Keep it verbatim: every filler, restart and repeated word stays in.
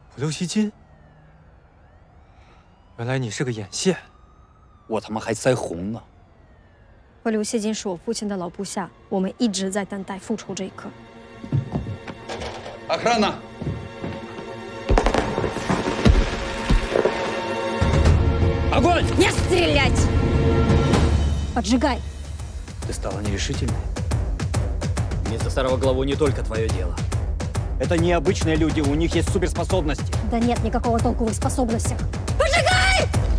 我刘惜金，原来你是个眼线。 我他妈还腮红呢。 我刘惜金是我父亲的老部下，我们一直在等待复仇这一刻。 Охрана! Огонь! Не стрелять! Поджигай! Ты стала нерешительной. Место старого главу не только твое дело. Это необычные люди, у них есть суперспособности. Да нет никакого толку в их способностях. Поджигай!